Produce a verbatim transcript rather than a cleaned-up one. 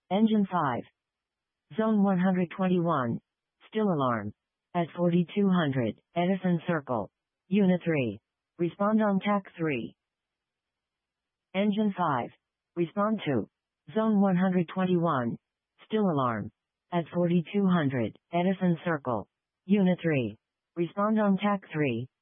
Engine five. Zone one hundred twenty-one. Still alarm. At forty-two hundred, Edison Circle. Unit three. Respond on T A C three. Engine five. Respond to. Zone one hundred twenty-one. Still alarm. At forty-two hundred, Edison Circle. Unit three. Respond on T A C three.